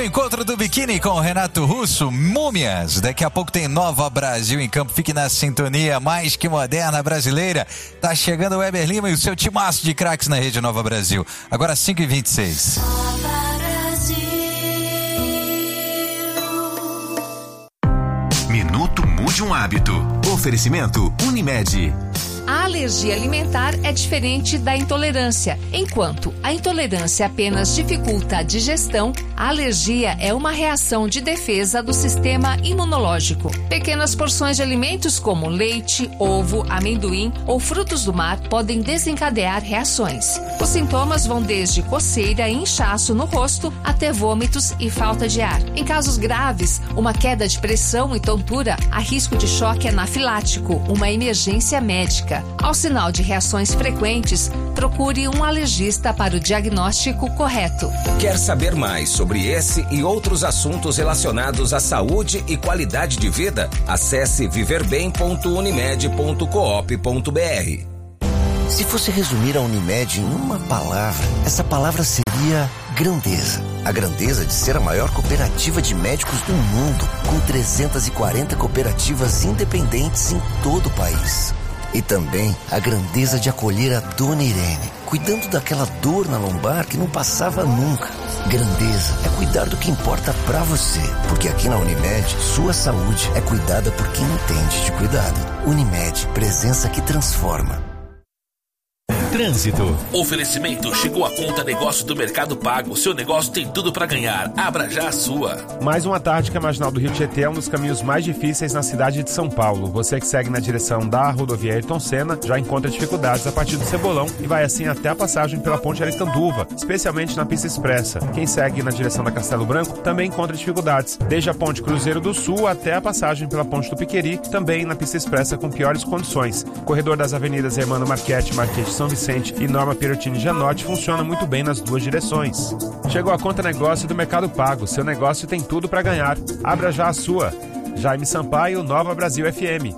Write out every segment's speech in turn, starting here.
Encontro do Biquíni com o Renato Russo, Múmias. Daqui a pouco tem Nova Brasil em campo. Fique na sintonia mais que moderna brasileira. Tá chegando o Weber Lima e o seu timaço de craques na rede Nova Brasil. Agora 5h26. Minuto Mude um Hábito. Oferecimento Unimed. A alergia alimentar é diferente da intolerância. Enquanto a intolerância apenas dificulta a digestão, a alergia é uma reação de defesa do sistema imunológico. Pequenas porções de alimentos como leite, ovo, amendoim ou frutos do mar podem desencadear reações. Os sintomas vão desde coceira e inchaço no rosto até vômitos e falta de ar. Em casos graves, uma queda de pressão e tontura, há risco de choque anafilático, uma emergência médica. Ao sinal de reações frequentes, procure um alergista para o diagnóstico correto. Quer saber mais sobre esse e outros assuntos relacionados à saúde e qualidade de vida? Acesse viverbem.unimed.coop.br. Se fosse resumir a Unimed em uma palavra, essa palavra seria grandeza. A grandeza de ser a maior cooperativa de médicos do mundo, com 340 cooperativas independentes em todo o país. E também a grandeza de acolher a Dona Irene, cuidando daquela dor na lombar que não passava nunca. Grandeza é cuidar do que importa pra você, porque aqui na Unimed, sua saúde é cuidada por quem entende de cuidado. Unimed, presença que transforma. Trânsito. Oferecimento chegou a conta negócio do Mercado Pago. Seu negócio tem tudo para ganhar. Abra já a sua. Mais uma tarde que a Marginal do Rio Tietê é um dos caminhos mais difíceis na cidade de São Paulo. Você que segue na direção da rodovia Ayrton Senna já encontra dificuldades a partir do Cebolão e vai assim até a passagem pela Ponte Aricanduva, especialmente na pista expressa. Quem segue na direção da Castelo Branco também encontra dificuldades, desde a Ponte Cruzeiro do Sul até a passagem pela Ponte do Piqueri, também na pista expressa com piores condições. Corredor das avenidas Hermano Marchetti, Marquês de São Vicente e Norma Perotini Janotti funciona muito bem nas duas direções. Chegou a conta negócio do Mercado Pago. Seu negócio tem tudo para ganhar. Abra já a sua. Jaime Sampaio, Nova Brasil FM.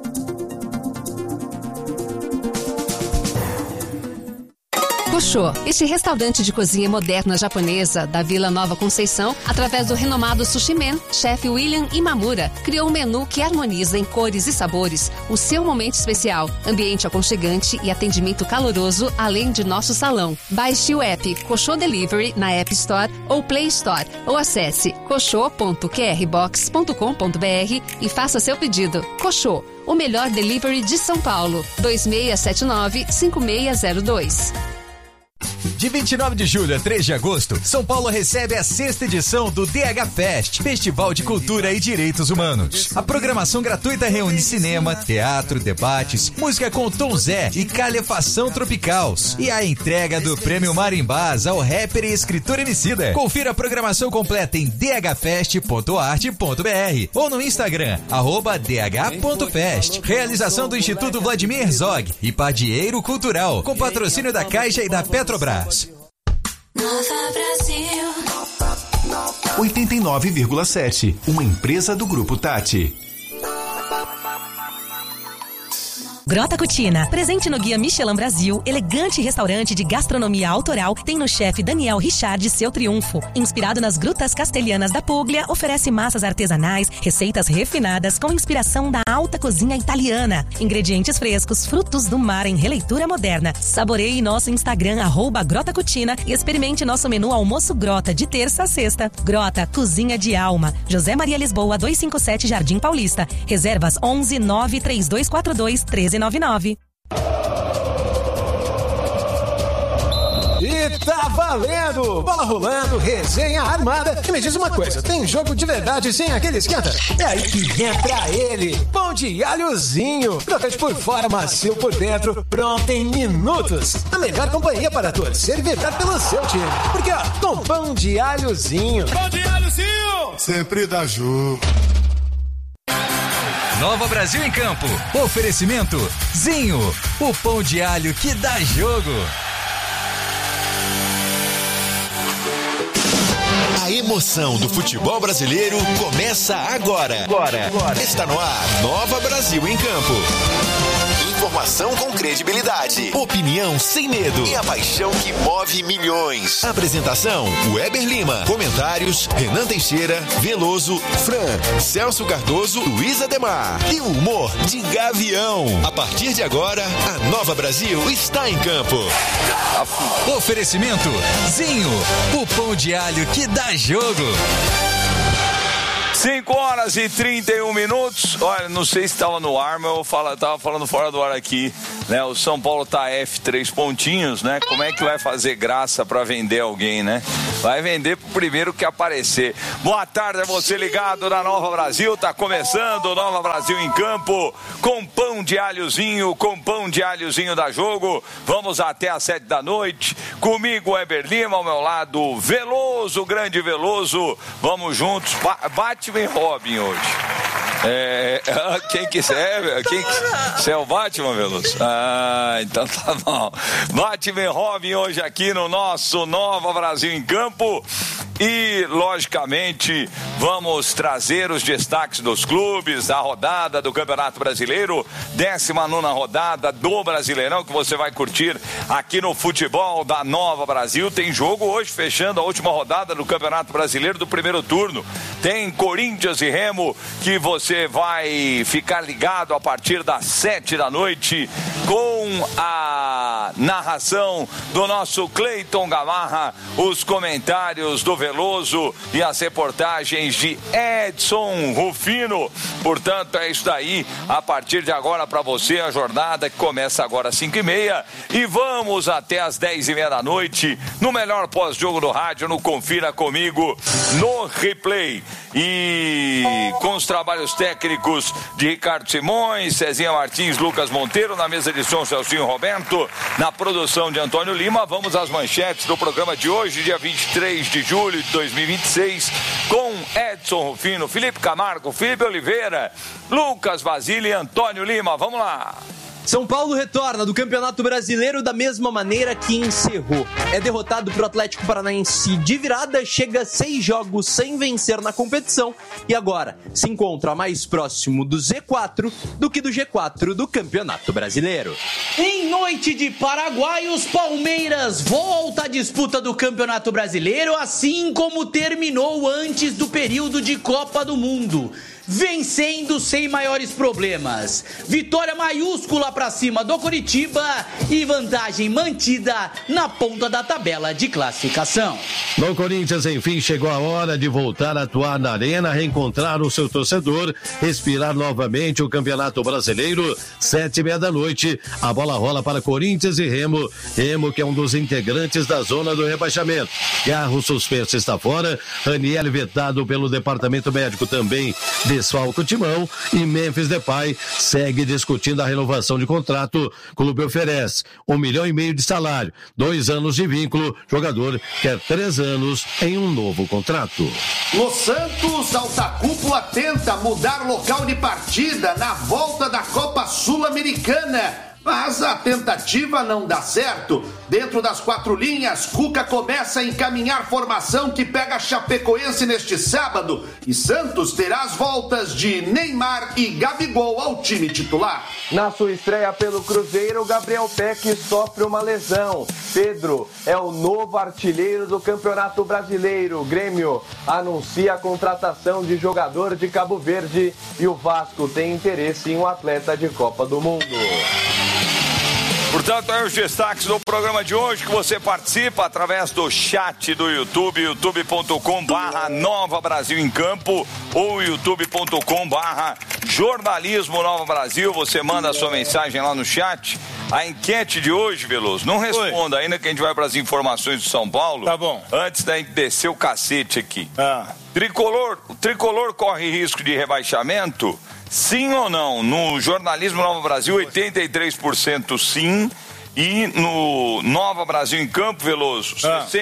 Koshô, este restaurante de cozinha moderna japonesa da Vila Nova Conceição, através do renomado Sushi Man, chefe William Imamura, criou um menu que harmoniza em cores e sabores o seu momento especial, ambiente aconchegante e atendimento caloroso, além de nosso salão. Baixe o app Koshô Delivery na App Store ou Play Store, ou acesse koshô.qrbox.com.br e faça seu pedido. Koshô, o melhor delivery de São Paulo. 2679-5602. De 29 de julho a 3 de agosto, São Paulo recebe a 6ª edição do DH Fest, Festival de Cultura e Direitos Humanos. A programação gratuita reúne cinema, teatro, debates, música com Tom Zé e calefação tropicals. E a entrega do Prêmio Marimbás ao rapper e escritor Emicida. Confira a programação completa em dhfest.art.br ou no Instagram, @dh.fest. Realização do Instituto Vladimir Herzog e Padieiro Cultural, com patrocínio da Caixa e da Petrobras. Nova Brasil 89,7. Uma empresa do Grupo Tati. Grota Cucina, presente no Guia Michelin Brasil, elegante restaurante de gastronomia autoral, tem no chefe Daniel Richard seu triunfo. Inspirado nas grutas castelhanas da Puglia, oferece massas artesanais, receitas refinadas com inspiração da alta cozinha italiana. Ingredientes frescos, frutos do mar em releitura moderna. Saboreie nosso Instagram, @Grota Cucina, e experimente nosso menu almoço Grota, de terça a sexta. Grota, cozinha de alma. José Maria Lisboa, 257 Jardim Paulista. Reservas 11 93242 1399. E tá valendo! Bola rolando, resenha armada. E me diz uma coisa, tem jogo de verdade sem aquele esquenta? É aí que entra ele, pão de alhozinho. Crocante por fora, macio por dentro, pronto em minutos. A melhor companhia para torcer e vibrar pelo seu time. Porque ó, com pão de alhozinho. Pão de alhozinho! Sempre dá jogo. Nova Brasil em campo. Oferecimento Zinho, o pão de alho que dá jogo. A emoção do futebol brasileiro começa agora. Está no ar, Nova Brasil em campo. Informação com credibilidade. Opinião sem medo. E a paixão que move milhões. Apresentação: Weber Lima. Comentários: Renan Teixeira, Veloso, Fran, Celso Cardoso, Luiz Ademar. E o humor de Gavião. A partir de agora, a Nova Brasil está em campo. Oferecimento Zinho, o pão de alho que dá jogo. 5h31. Olha, não sei se estava no ar, mas eu tava falando fora do ar aqui, né? O São Paulo tá F3 pontinhos, né? Como é que vai fazer graça para vender alguém, né? Vai vender pro primeiro que aparecer. Boa tarde a você ligado na Nova Brasil. Tá começando o Nova Brasil em campo com pão de alhozinho, da Jogo. Vamos até às 7 da noite. Comigo, Weber Lima, ao meu lado, Veloso, grande Veloso. Vamos juntos. Batman e Robin hoje. Quem que é? Você é o Batman, Veloso? Ah, então tá bom. Batman e Robin hoje aqui no nosso Nova Brasil em Campo. E, logicamente, vamos trazer os destaques dos clubes, da rodada do Campeonato Brasileiro, 19ª rodada do Brasileirão, que você vai curtir aqui no Futebol da Nova Brasil. Tem jogo hoje, fechando a última rodada do Campeonato Brasileiro do primeiro turno. Tem Corinthians e Remo, que você vai ficar ligado a partir das 7 da noite, com a narração do nosso Cleiton Gamarra, os comentários do Veloso e as reportagens de Edson Rufino. Portanto, é isso daí. A partir de agora, para você, a jornada que começa agora às 5h30 e vamos até às 10h30 da noite no melhor pós-jogo do rádio, no Confira Comigo, no Replay. E com os trabalhos técnicos de Ricardo Simões, Cezinha Martins, Lucas Monteiro, na mesa de som Celcinho Roberto, na produção de Antônio Lima. Vamos às manchetes do programa de hoje, dia 23 de julho de 2026, com Edson Rufino, Felipe Camargo, Felipe Oliveira, Lucas Basile e Antônio Lima. Vamos lá! São Paulo retorna do Campeonato Brasileiro da mesma maneira que encerrou. É derrotado pro Atlético Paranaense de virada, chega a 6 jogos sem vencer na competição e agora se encontra mais próximo do Z4 do que do G4 do Campeonato Brasileiro. Em noite de Paraguaios, Palmeiras volta à disputa do Campeonato Brasileiro, assim como terminou antes do período de Copa do Mundo. Vencendo sem maiores problemas. Vitória maiúscula para cima do Coritiba e vantagem mantida na ponta da tabela de classificação. No Corinthians, enfim, chegou a hora de voltar a atuar na arena, reencontrar o seu torcedor, respirar novamente o Campeonato Brasileiro. 7h30 da noite, a bola rola para Corinthians e Remo. Remo, que é um dos integrantes da zona do rebaixamento. Garro suspenso está fora. Raniel vetado pelo departamento médico também. Desfalca o timão e Memphis Depay segue discutindo a renovação de contrato. O clube oferece 1,5 milhão de salário, 2 anos de vínculo. Jogador quer 3 anos em um novo contrato. No Santos, alta cúpula tenta mudar local de partida na volta da Copa Sul-Americana. Mas a tentativa não dá certo. Dentro das 4 linhas, Cuca começa a encaminhar formação que pega a Chapecoense neste sábado. E Santos terá as voltas de Neymar e Gabigol ao time titular. Na sua estreia pelo Cruzeiro, Gabriel Peck sofre uma lesão. Pedro é o novo artilheiro do Campeonato Brasileiro. O Grêmio anuncia a contratação de jogador de Cabo Verde e o Vasco tem interesse em um atleta de Copa do Mundo. Portanto, aí os destaques do programa de hoje, que você participa através do chat do YouTube, youtube.com/Nova Brasil em Campo ou youtube.com/Jornalismo Nova Brasil. Você manda a sua mensagem lá no chat. A enquete de hoje, Veloso, não responda ainda que a gente vai para as informações do São Paulo. Tá bom. Antes da gente descer o cacete aqui. O Tricolor corre risco de rebaixamento? Sim ou não? No Jornalismo Nova Brasil, 83% sim. E no Nova Brasil em Campo, Veloso,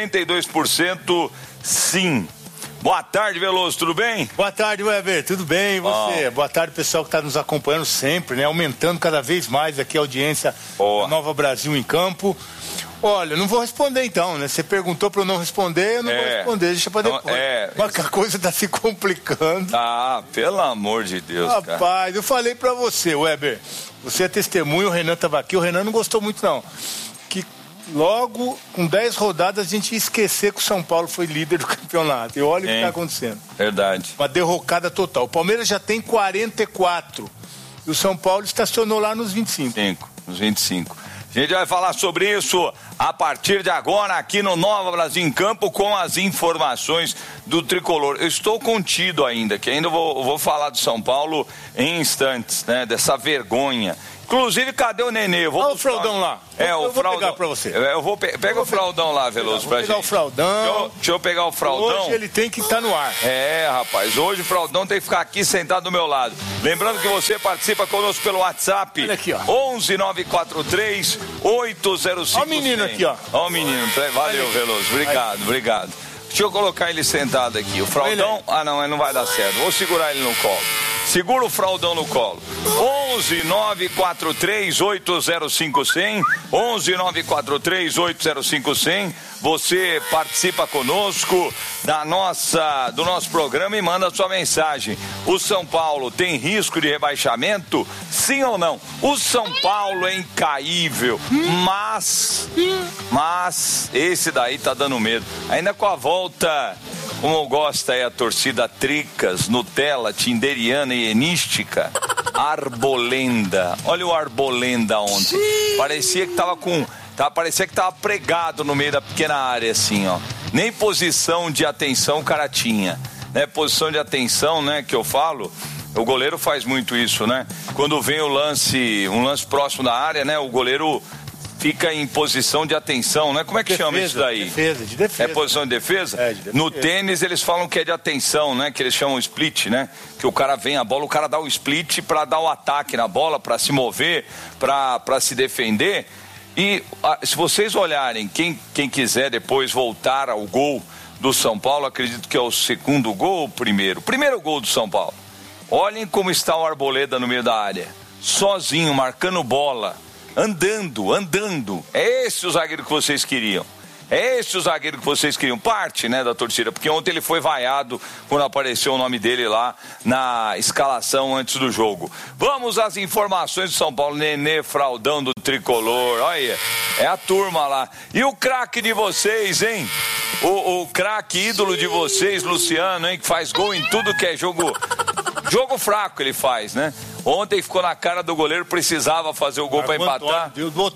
62% sim. Boa tarde, Veloso, tudo bem? Boa tarde, Weber, tudo bem? E você? Boa tarde, pessoal que está nos acompanhando sempre, né? Aumentando cada vez mais aqui a audiência do Nova Brasil em Campo. Olha, não vou responder então, né? Você perguntou para eu não responder, eu não vou responder, deixa para depois. Mas a coisa tá se complicando. Ah, pelo amor de Deus, Rapaz, eu falei para você, Weber, Você é testemunha, o Renan estava aqui, o Renan não gostou muito não. Que logo, com 10 rodadas, a gente ia esquecer que o São Paulo foi líder do campeonato. E olha o que está acontecendo. Verdade. Uma derrocada total. O Palmeiras já tem 44. E o São Paulo estacionou lá nos 25. Nos 25. A gente vai falar sobre isso a partir de agora aqui no Nova Brasil em Campo com as informações do Tricolor. Eu estou contido ainda, que ainda vou falar do São Paulo em instantes, né? Dessa vergonha. Inclusive, cadê o Nenê? Olha o Fraldão lá. Eu vou pegar pra você. Pega o Fraldão lá, Veloso, pra gente. Vou pegar o Fraldão. Deixa eu pegar o Fraldão. Hoje ele tem que estar no ar. Rapaz, hoje o Fraldão tem que ficar aqui sentado do meu lado. Lembrando que você participa conosco pelo WhatsApp. Olha aqui, ó. 11943 805. Olha o menino aqui, ó. Olha o menino. Valeu, Veloso. Obrigado. Deixa eu colocar ele sentado aqui. O Fraldão... não, ele não vai dar certo. Vou segurar ele no colo. Segura o Fraldão no colo. 11943-805-100. 11943-805-100. Você participa conosco do nosso programa e manda sua mensagem. O São Paulo tem risco de rebaixamento? Sim ou não? O São Paulo é incaível, mas esse daí tá dando medo. Ainda com a volta, como gosta aí a torcida Tricas, Nutella, Tinderiana e Enística, Arbolenda. Olha o Arbolenda ontem. Parecia que tava pregado no meio da pequena área, assim, ó. Nem posição de atenção o cara tinha, né? Posição de atenção, né, que eu falo, o goleiro faz muito isso, né? Quando vem um lance próximo da área, né, o goleiro fica em posição de atenção, né? Como é que chama isso daí? De defesa. É posição de defesa? De defesa. No tênis eles falam que é de atenção, né? Que eles chamam split, né? Que o cara vem a bola, o cara dá o split para dar o ataque na bola, para se mover, para se defender. E se vocês olharem, quem quiser depois voltar ao gol do São Paulo, acredito que é o segundo gol ou o primeiro? Primeiro gol do São Paulo. Olhem como está o Arboleda no meio da área. Sozinho, marcando bola. Andando. É esse o zagueiro que vocês queriam. Parte, né, da torcida, porque ontem ele foi vaiado quando apareceu o nome dele lá na escalação antes do jogo. Vamos às informações do São Paulo. Nenê, Fraldão do Tricolor, olha, é a turma lá. E o craque de vocês, hein? O craque ídolo de vocês, Luciano, hein, que faz gol em tudo que é jogo fraco ele faz, né? Ontem ficou na cara do goleiro, precisava fazer o gol para empatar.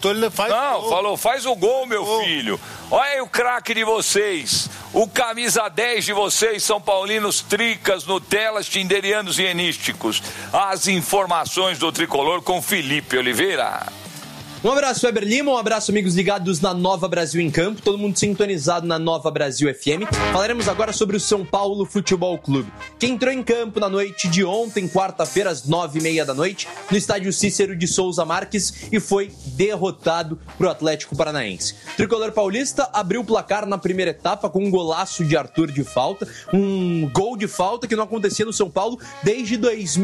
Falou, faz o gol, meu filho. Olha aí o craque de vocês, o camisa 10 de vocês, São Paulinos, Tricas, Nutelas, Tinderianos e Enísticos. As informações do Tricolor com Felipe Oliveira. Um abraço, Weber Lima, um abraço, amigos ligados na Nova Brasil em Campo, todo mundo sintonizado na Nova Brasil FM. Falaremos agora sobre o São Paulo Futebol Clube, que entrou em campo na noite de ontem, quarta-feira, às 9h30 da noite, no estádio Cícero de Souza Marques e foi derrotado pro Atlético Paranaense. O Tricolor paulista abriu o placar na primeira etapa com um golaço de Arthur de falta, um gol de falta que não acontecia no São Paulo desde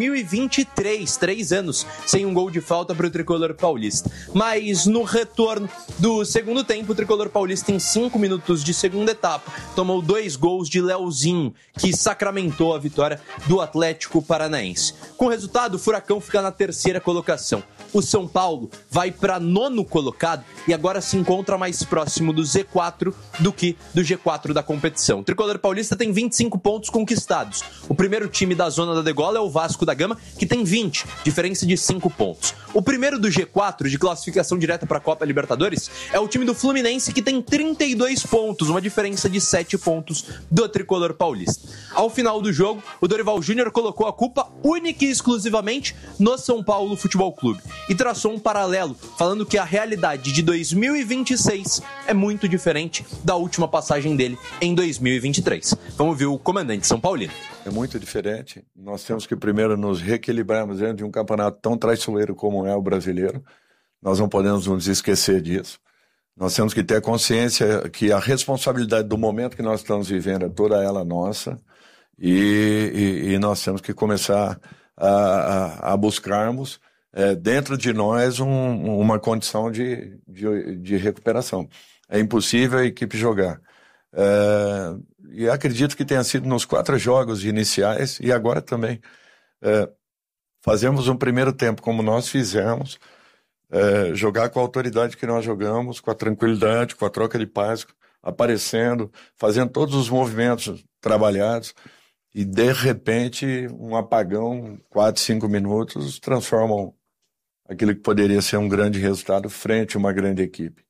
2023, 3 anos sem um gol de falta pro Tricolor paulista. Mas no retorno do segundo tempo, o Tricolor paulista, em 5 minutos de segunda etapa, tomou 2 gols de Leozinho, que sacramentou a vitória do Atlético Paranaense. Com o resultado, o Furacão fica na terceira colocação. O São Paulo vai para 9º colocado e agora se encontra mais próximo do Z4 do que do G4 da competição. O Tricolor paulista tem 25 pontos conquistados. O primeiro time da zona da degola é o Vasco da Gama, que tem 20, diferença de 5 pontos. O primeiro do G4, de classificação direta para a Copa Libertadores, é o time do Fluminense, que tem 32 pontos, uma diferença de 7 pontos do Tricolor paulista. Ao final do jogo, o Dorival Júnior colocou a culpa única e exclusivamente no São Paulo Futebol Clube e traçou um paralelo, falando que a realidade de 2026 é muito diferente da última passagem dele em 2023. Vamos ver o comandante São Paulino. É muito diferente. Nós temos que primeiro nos reequilibrarmos dentro de um campeonato tão traiçoeiro como é o brasileiro. Nós não podemos nos esquecer disso. Nós temos que ter consciência que a responsabilidade do momento que nós estamos vivendo é toda ela nossa e nós temos que começar a buscarmos dentro de nós uma condição de recuperação. É impossível a equipe jogar. E acredito que tenha sido nos 4 jogos iniciais e agora também fazemos um primeiro tempo como nós fizemos, jogar com a autoridade que nós jogamos, com a tranquilidade, com a troca de paz, aparecendo, fazendo todos os movimentos trabalhados, e de repente um apagão, 4, 5 minutos, transformam aquilo que poderia ser um grande resultado frente a uma grande equipe.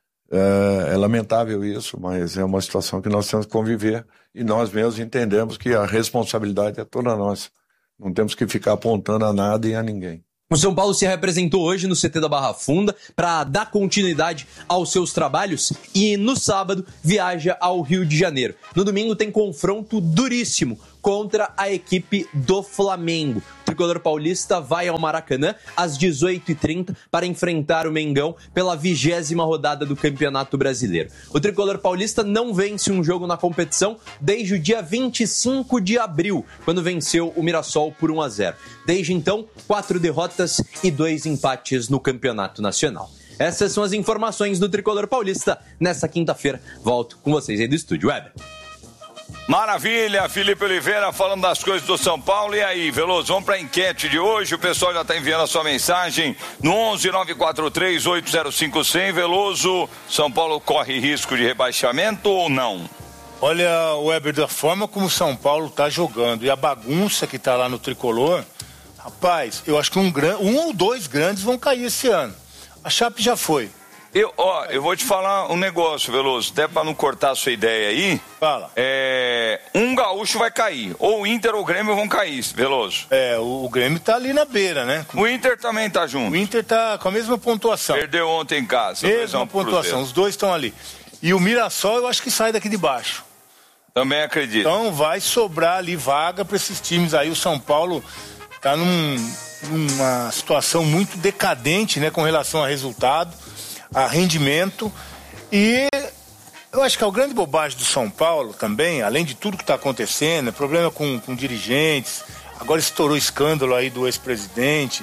É lamentável isso, mas é uma situação que nós temos que conviver, e nós mesmos entendemos que a responsabilidade é toda nossa. Não temos que ficar apontando a nada e a ninguém. O São Paulo se representou hoje no CT da Barra Funda para dar continuidade aos seus trabalhos e no sábado viaja ao Rio de Janeiro. No domingo tem confronto duríssimo contra a equipe do Flamengo. O tricolor paulista vai ao Maracanã às 18h30 para enfrentar o Mengão pela 20ª rodada do Campeonato Brasileiro. O tricolor paulista não vence um jogo na competição desde o dia 25 de abril, quando venceu o Mirassol por 1-0. Desde então, 4 derrotas e 2 empates no Campeonato Nacional. Essas são as informações do tricolor paulista. Nessa quinta-feira, volto com vocês aí do Estúdio Weber. Maravilha, Felipe Oliveira falando das coisas do São Paulo. E aí, Veloso, vamos para a enquete de hoje. O pessoal já está enviando a sua mensagem no 11-943-805-100. Veloso, São Paulo corre risco de rebaixamento ou não? Olha, Weber, da forma como o São Paulo está jogando e a bagunça que está lá no tricolor, rapaz, eu acho que um ou dois grandes vão cair esse ano. A Chape já foi. Eu vou te falar um negócio, Veloso, até para não cortar a sua ideia aí. Fala. Um gaúcho vai cair, ou o Inter ou o Grêmio vão cair, Veloso. O Grêmio tá ali na beira, né? O Inter também tá junto. O Inter tá com a mesma pontuação. Perdeu ontem em casa. Mesma pontuação, os dois estão ali. E o Mirassol eu acho que sai daqui de baixo. Também acredito. Então vai sobrar ali vaga para esses times aí. O São Paulo tá numa situação muito decadente, né, com relação a resultado, a rendimento, e eu acho que a grande bobagem do São Paulo também, além de tudo que está acontecendo, problema com dirigentes, agora estourou o escândalo aí do ex-presidente,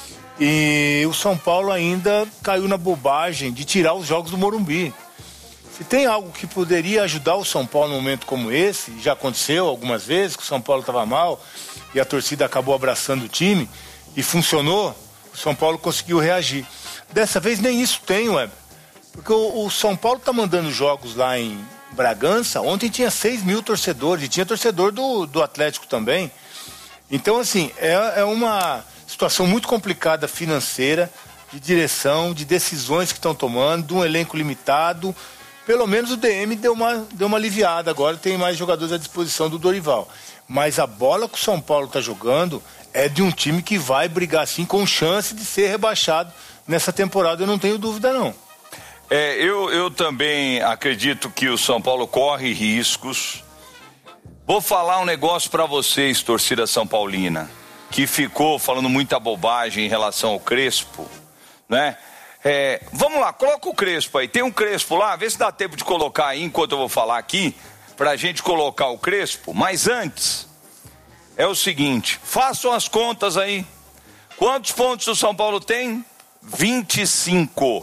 e o São Paulo ainda caiu na bobagem de tirar os jogos do Morumbi. Se tem algo que poderia ajudar o São Paulo num momento como esse, já aconteceu algumas vezes que o São Paulo estava mal e a torcida acabou abraçando o time e funcionou, o São Paulo conseguiu reagir. Dessa vez nem isso tem, Weber. Porque o São Paulo tá mandando jogos lá em Bragança. Ontem tinha 6 mil torcedores e tinha torcedor do Atlético também. Então, assim, é uma situação muito complicada financeira, de direção, de decisões que estão tomando, de um elenco limitado. Pelo menos o DM deu uma aliviada. Agora tem mais jogadores à disposição do Dorival. Mas a bola que o São Paulo tá jogando é de um time que vai brigar, assim, com chance de ser rebaixado nessa temporada, eu não tenho dúvida, não. Eu também acredito que o São Paulo corre riscos. Vou falar um negócio pra vocês, torcida São Paulina, que ficou falando muita bobagem em relação ao Crespo, né? Vamos lá, coloca o Crespo aí. Tem um Crespo lá, vê se dá tempo de colocar aí, enquanto eu vou falar aqui, pra gente colocar o Crespo. Mas antes, é o seguinte, façam as contas aí. Quantos pontos o São Paulo tem? 25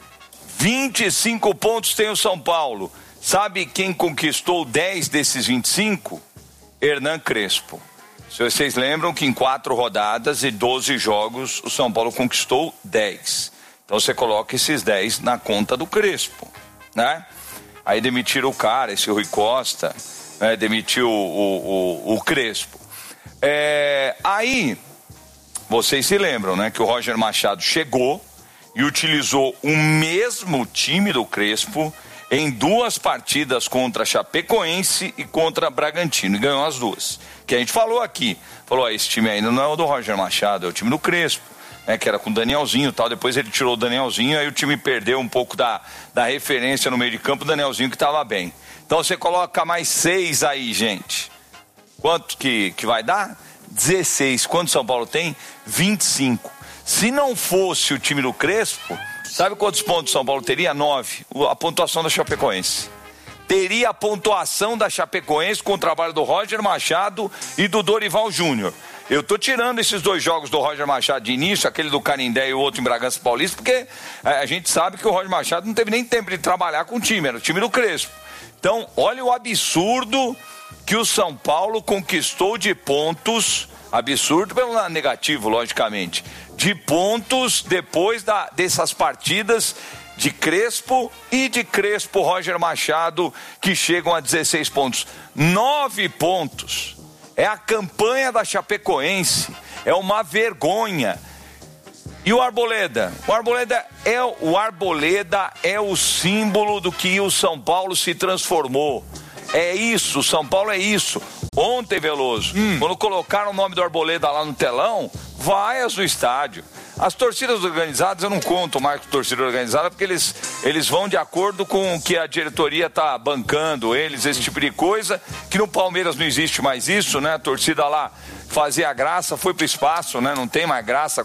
pontos tem o São Paulo. Sabe quem conquistou 10 desses 25? Hernan Crespo. Se vocês lembram que em 4 rodadas e 12 jogos o São Paulo conquistou 10. Então você coloca esses 10 na conta do Crespo, né? Aí demitiram o cara, esse Rui Costa, né? Demitiu o Crespo. Aí vocês se lembram, né, que o Roger Machado chegou e utilizou o mesmo time do Crespo em 2 partidas contra Chapecoense e contra Bragantino, e ganhou as 2. Que a gente falou aqui, esse time ainda não é o do Roger Machado, é o time do Crespo, né, que era com o Danielzinho e tal. Depois ele tirou o Danielzinho, aí o time perdeu um pouco da referência no meio de campo, o Danielzinho que estava bem. Então você coloca mais 6 aí, gente. Quanto que vai dar? 16. Quanto São Paulo tem? 25. Se não fosse o time do Crespo, sabe quantos pontos São Paulo teria? 9. A pontuação da Chapecoense. Teria a pontuação da Chapecoense com o trabalho do Roger Machado e do Dorival Júnior. Eu tô tirando esses 2 jogos do Roger Machado de início, aquele do Canindé e o outro em Bragança Paulista, porque a gente sabe que o Roger Machado não teve nem tempo de trabalhar com o time, era o time do Crespo. Então, olha o absurdo que o São Paulo conquistou de pontos, absurdo pelo lado negativo, logicamente, de pontos depois dessas partidas de Crespo e de Crespo Roger Machado, que chegam a 16 pontos. 9 pontos. É a campanha da Chapecoense. É uma vergonha. E o Arboleda? O Arboleda é o símbolo do que o São Paulo se transformou. É isso, São Paulo é isso. Ontem, Veloso, quando colocaram o nome do Arboleda lá no telão, vaias no estádio. As torcidas organizadas, eu não conto mais com torcida organizada, porque eles vão de acordo com o que a diretoria está bancando, esse tipo de coisa, que no Palmeiras não existe mais isso, né? A torcida lá fazia graça, foi pro espaço, né? Não tem mais graça